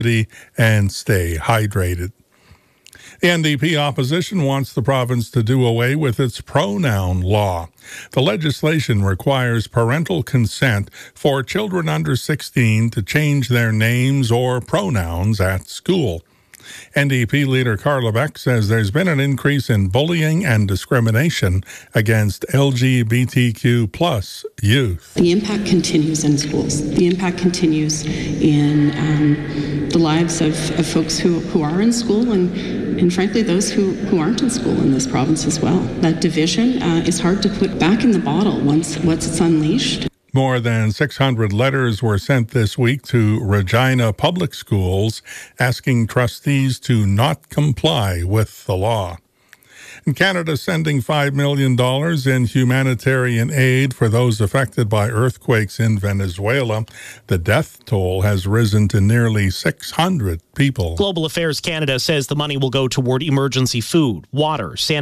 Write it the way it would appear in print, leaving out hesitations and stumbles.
and stay hydrated. The NDP opposition wants the province to do away with its pronoun law. The legislation requires parental consent for children under 16 to change their names or pronouns at school. NDP leader Carla Beck says there's been an increase in bullying and discrimination against LGBTQ plus youth. The impact continues in schools. The impact continues in the lives of folks who are in school and frankly those who aren't in school in this province as well. That division is hard to put back in the bottle once it's unleashed. More than 600 letters were sent this week to Regina Public Schools asking trustees to not comply with the law. And Canada sending $5 million in humanitarian aid for those affected by earthquakes in Venezuela. The death toll has risen to nearly 600 people. Global Affairs Canada says the money will go toward emergency food, water,